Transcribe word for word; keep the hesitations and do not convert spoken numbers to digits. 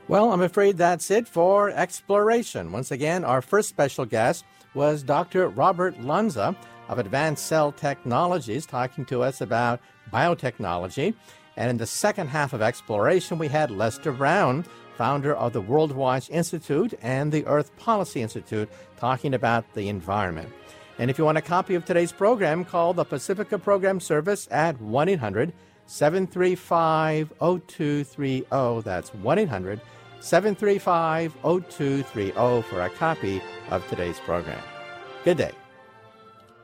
Well, I'm afraid that's it for Exploration. Once again, our first special guest was Doctor Robert Lanza of Advanced Cell Technologies, talking to us about biotechnology. And in the second half of Exploration, we had Lester Brown, founder of the World Watch Institute and the Earth Policy Institute, talking about the environment. And if you want a copy of today's program, call the Pacifica Program Service at one eight hundred seven three five zero two three zero. That's one eight hundred seven three five zero two three zero for a copy of today's program. Good day.